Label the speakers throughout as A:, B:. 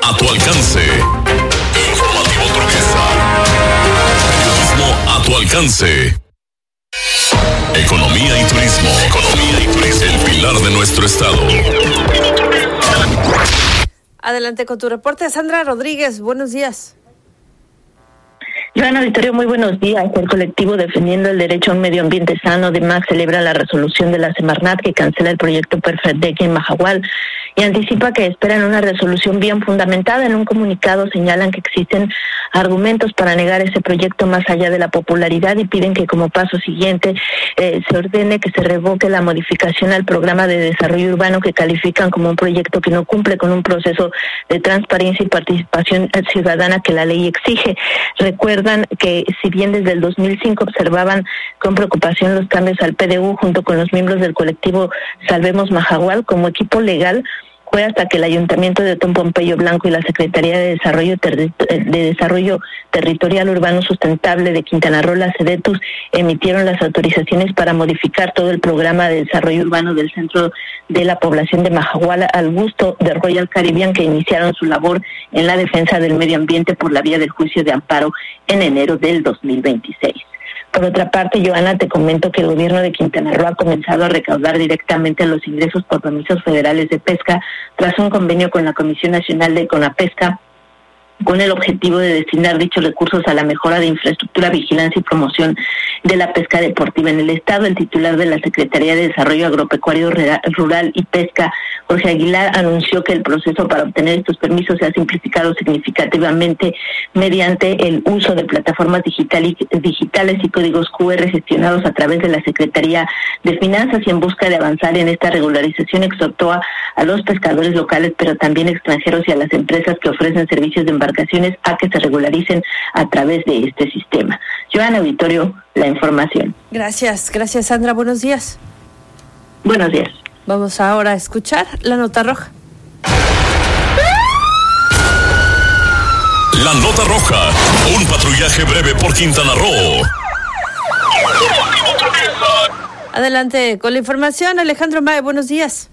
A: a tu alcance. Informativo Turquesa. Periodismo a tu alcance. Economía y turismo. Economía y turismo. El pilar de nuestro estado.
B: Adelante con tu reporte, Sandra Rodríguez. Buenos días.
C: Joana Auditorio, muy buenos días. El colectivo Defendiendo el Derecho a un Medio Ambiente Sano de MAC celebra la resolución de la Semarnat que cancela el proyecto Perfectec en Mahahual y anticipa que esperan una resolución bien fundamentada. En un comunicado señalan que existen argumentos para negar ese proyecto más allá de la popularidad y piden que como paso siguiente se ordene que se revoque la modificación al programa de desarrollo urbano que califican como un proyecto que no cumple con un proceso de transparencia y participación ciudadana que la ley exige. Recuerdan que si bien desde el 2005 observaban con preocupación los cambios al PDU junto con los miembros del colectivo Salvemos Mahahual, como equipo legal fue hasta que el Ayuntamiento de Otón Pompeyo Blanco y la Secretaría de Desarrollo Territorial Urbano Sustentable de Quintana Roo, la SEDETUS, emitieron las autorizaciones para modificar todo el programa de desarrollo urbano del centro de la población de Mahahual al gusto de Royal Caribbean, que iniciaron su labor en la defensa del medio ambiente por la vía del juicio de amparo en enero del 2026. Por otra parte, Joana, te comento que el gobierno de Quintana Roo ha comenzado a recaudar directamente los ingresos por permisos federales de pesca tras un convenio con la Comisión Nacional de Conapesca, con el objetivo de destinar dichos recursos a la mejora de infraestructura, vigilancia y promoción de la pesca deportiva en el estado. El titular de la Secretaría de Desarrollo Agropecuario Rural y Pesca, Jorge Aguilar, anunció que el proceso para obtener estos permisos se ha simplificado significativamente mediante el uso de plataformas digitales y códigos QR gestionados a través de la Secretaría de Finanzas, y en busca de avanzar en esta regularización exhortó a los pescadores locales, pero también extranjeros, y a las empresas que ofrecen servicios de embarcaciones a que se regularicen a través de este sistema. Joana Auditorio, la información.
B: Gracias, Sandra. Buenos días.
C: Buenos días.
B: Vamos ahora a escuchar la nota roja.
A: La nota roja, un patrullaje breve por Quintana Roo.
B: Adelante con la información, Alejandro Mae, buenos días.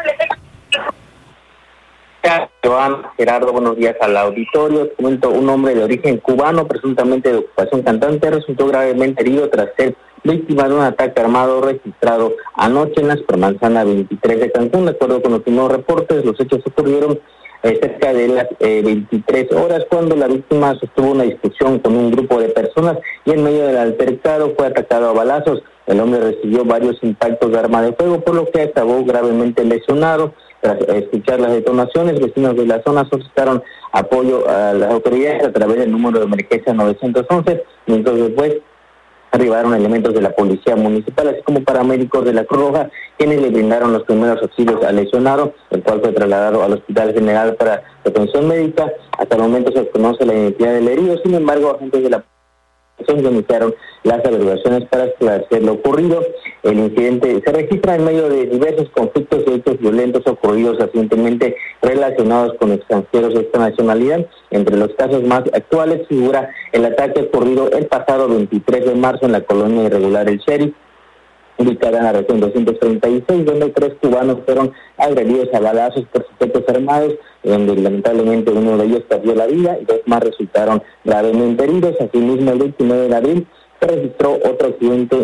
D: Joan, Gerardo, buenos días al auditorio. Te comento, un hombre de origen cubano, presuntamente de ocupación cantante, resultó gravemente herido tras ser víctima de un ataque armado registrado anoche en la Supermanzana 23 de Cancún. De acuerdo con los primeros reportes, los hechos ocurrieron cerca de las 23 horas, cuando la víctima sostuvo una discusión con un grupo de personas y en medio del altercado fue atacado a balazos. El hombre recibió varios impactos de arma de fuego, por lo que acabó gravemente lesionado. Tras escuchar las detonaciones, vecinos de la zona solicitaron apoyo a las autoridades a través del número de emergencia 911, mientras después arribaron elementos de la policía municipal, así como paramédicos de la Cruz Roja, quienes le brindaron los primeros auxilios al lesionado, el cual fue trasladado al Hospital General para atención médica. Hasta el momento se conoce la identidad del herido, sin embargo, agentes de la iniciaron las averiguaciones para esclarecer lo ocurrido. El incidente se registra en medio de diversos conflictos y hechos violentos ocurridos recientemente relacionados con extranjeros de esta nacionalidad. Entre los casos más actuales figura el ataque ocurrido el pasado 23 de marzo en la colonia irregular El Sheriff, ubicada en la región 236, donde 3 cubanos fueron agredidos a balazos por sujetos armados, donde lamentablemente uno de ellos perdió la vida y 2 más resultaron gravemente heridos. Asimismo, el 29 de abril se registró otro incidente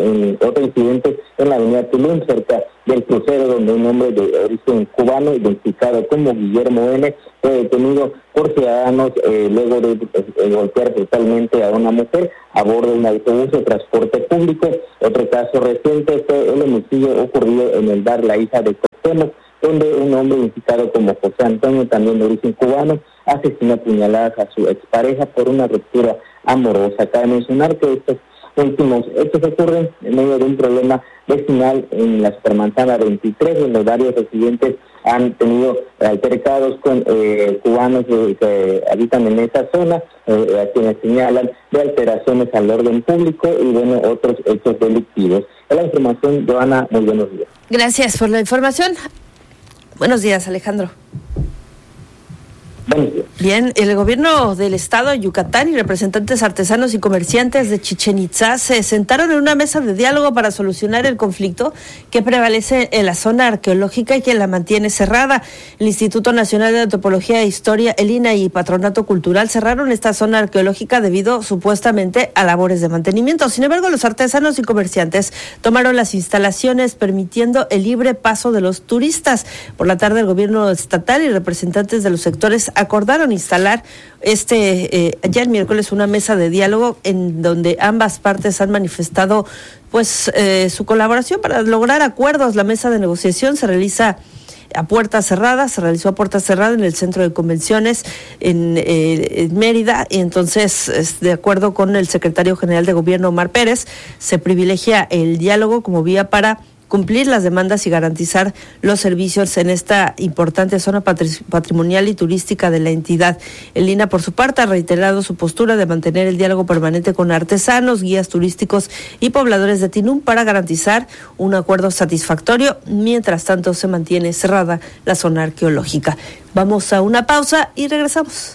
D: en la avenida Tulum, cerca del crucero, donde un hombre de origen cubano, identificado como Guillermo N., fue detenido por ciudadanos luego de golpear brutalmente a una mujer a bordo de un autobús de transporte público. Otro caso reciente fue el homicidio ocurrido en el bar La Hija de Cuauhtémoc, donde un hombre identificado como José Antonio, también de origen cubano, asesinó a puñaladas a su expareja por una ruptura amorosa. Cabe mencionar que estos últimos hechos ocurren en medio de un problema vecinal en la Supermanzana 23, donde varios residentes han tenido altercados con cubanos que habitan en esa zona, a quienes señalan de alteraciones al orden público y otros hechos delictivos. Es la información, Joana, muy buenos días.
B: Gracias por la información. Buenos días, Alejandro. Bien, el gobierno del estado de Yucatán y representantes artesanos y comerciantes de Chichén Itzá se sentaron en una mesa de diálogo para solucionar el conflicto que prevalece en la zona arqueológica y que la mantiene cerrada. El Instituto Nacional de Antropología e Historia, el INAH y Patronato Cultural cerraron esta zona arqueológica debido supuestamente a labores de mantenimiento. Sin embargo, los artesanos y comerciantes tomaron las instalaciones permitiendo el libre paso de los turistas. Por la tarde, el gobierno estatal y representantes de los sectores acordaron instalar ya el miércoles una mesa de diálogo en donde ambas partes han manifestado su colaboración para lograr acuerdos. La mesa de negociación se realizó a puerta cerrada en el Centro de Convenciones en Mérida, y entonces, de acuerdo con el secretario general de Gobierno, Omar Pérez, se privilegia el diálogo como vía para cumplir las demandas y garantizar los servicios en esta importante zona patrimonial y turística de la entidad. El INAH, por su parte, ha reiterado su postura de mantener el diálogo permanente con artesanos, guías turísticos y pobladores de Tinún para garantizar un acuerdo satisfactorio. Mientras tanto, se mantiene cerrada la zona arqueológica. Vamos a una pausa y regresamos.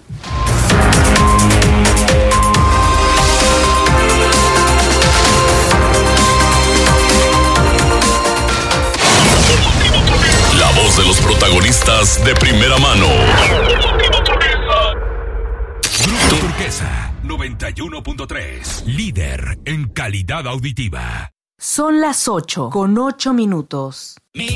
A: De los protagonistas de primera mano.
E: Grupo Turquesa 91.3, líder en calidad auditiva.
F: Son las 8:08.